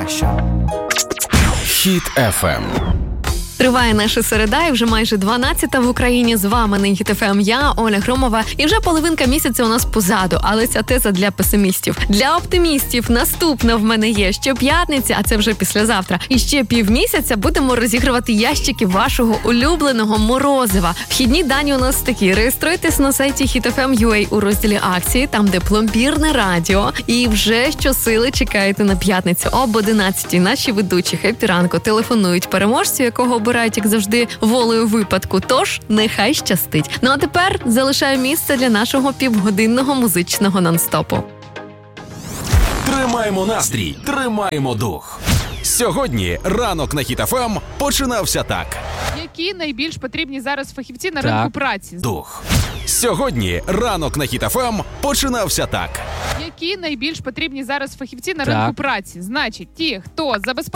найкраще. Хіт FM. Триває наша середа і вже майже 12-та в Україні. З вами на Хіт FM я, Оля Громова. І вже половинка місяця у нас позаду, але ця теза для песимістів. Для оптимістів наступна в мене є щоп'ятниця, а це вже післязавтра. І ще півмісяця будемо розігрувати ящики вашого улюбленого морозива. Вхідні дані у нас такі. Реєструйтесь на сайті HitFM.ua у розділі акції, там де пломбірне радіо. І вже щосили чекаєте на п'ятницю об 11-й. Наші ведучі Хеппі ранку телефонують переможцю, якого обирають, як завжди, волею випадку. Тож, нехай щастить. Ну а тепер залишаю місце для нашого півгодинного музичного нон-стопу. Тримаємо настрій, тримаємо дух. Сьогодні ранок на Хіт FM починався так. Які найбільш потрібні зараз фахівці на ринку праці? Дух. Сьогодні ранок на Хіт FM починався так. Які найбільш потрібні зараз фахівці на ринку праці? Значить, ті, хто забезпечує